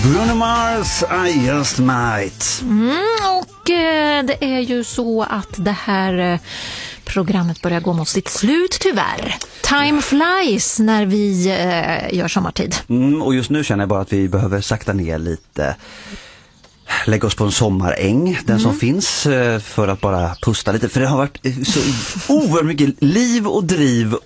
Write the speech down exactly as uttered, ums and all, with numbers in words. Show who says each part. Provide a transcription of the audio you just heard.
Speaker 1: Bruno Mars, I just might.
Speaker 2: Mm, och eh, det är ju så att det här eh, programmet börjar gå mot sitt slut tyvärr. Time flies när vi eh, gör sommartid.
Speaker 1: Mm, och just nu känner jag bara att vi behöver sakta ner lite. Lägga oss på en sommaräng, den mm. som finns, för att bara pusta lite. För det har varit så oerhört mycket liv och driv